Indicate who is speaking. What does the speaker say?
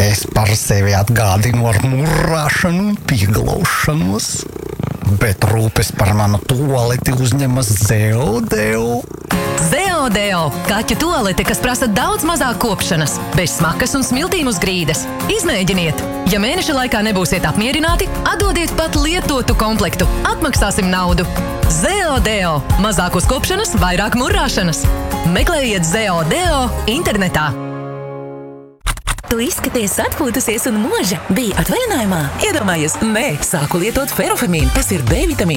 Speaker 1: Es par sevi atgādinu ar murrāšanu un pieglaušanos, bet rūpes par manu tualeti uzņemas Zeodeo.
Speaker 2: Zeodeo – kaķu tualete, kas prasa daudz mazāk kopšanas, bez smakas un smiltīm uz grīdas. Izmēģiniet! Ja mēneša laikā nebūsiet apmierināti, atdodiet pat lietotu komplektu. Atmaksāsim naudu. Zeodeo – mazāk uzkopšanas, vairāk murrāšanas. Meklējiet Zeodeo internetā.
Speaker 3: Tu izskaties atpūtusies un moža bija atvaļinājumā. Iedomājies, nē, sāku lietot ferofemīnu, kas ir D vitamīns.